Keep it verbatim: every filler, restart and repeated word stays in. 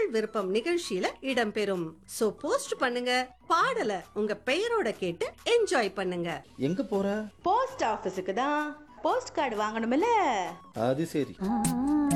உங்கள் விருப்பம் நிகழ்ச்சியில இடம்பெறும். சோ போஸ்ட் பண்ணுங்க, பாடல உங்க பெயரோட கேட்டு என்ஜாய் பண்ணுங்க. எங்க போற? போஸ்ட் ஆபீஸுக்கு தான். Post card வாங்கணும்ல. அது சரி.